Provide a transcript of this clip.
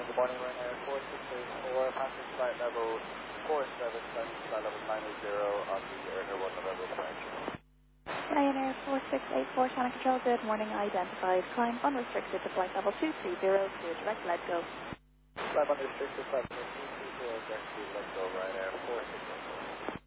Good morning, Ryanair 4684, passenger flight level 477, flight level 980 on the Air 1 November correction. Ryanair 4684, channel control, good morning, identified. Climb unrestricted to flight level 230, clear direct, let go. Climb unrestricted, flight level 230, direct to let go, Ryanair 4684.